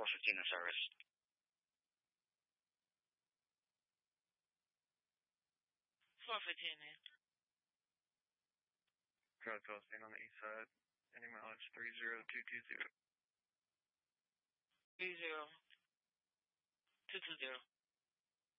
415 in service. 415, man. Drive 12, staying on the east side. Any mileage 30220. 30220.